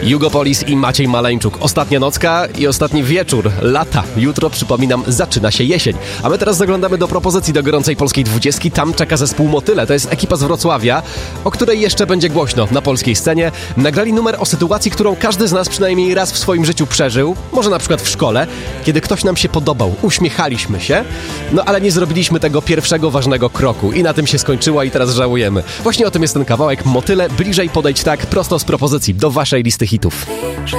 Jugopolis i Maciej Maleńczuk. Ostatnia nocka i ostatni wieczór lata. Jutro, przypominam, zaczyna się jesień. A my teraz zaglądamy do propozycji do gorącej polskiej 20. Tam czeka zespół Motyle. To jest ekipa z Wrocławia, o której jeszcze będzie głośno na polskiej scenie. Nagrali numer o sytuacji, którą każdy z nas przynajmniej raz w swoim życiu przeżył. Może na przykład w szkole, kiedy ktoś nam się podobał. Uśmiechaliśmy się, no ale nie zrobiliśmy tego pierwszego ważnego kroku. I na tym się skończyła i teraz żałujemy. Właśnie o tym jest ten kawałek. Motyle, bliżej podejdź tak, prosto z propozycji do waszej listy hitów.